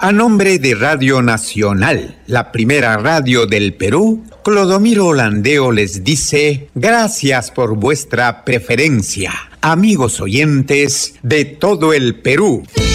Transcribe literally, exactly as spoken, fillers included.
A nombre de Radio Nacional, la primera radio del Perú, Clodomiro Landeo les dice gracias por vuestra preferencia, amigos oyentes de todo el Perú.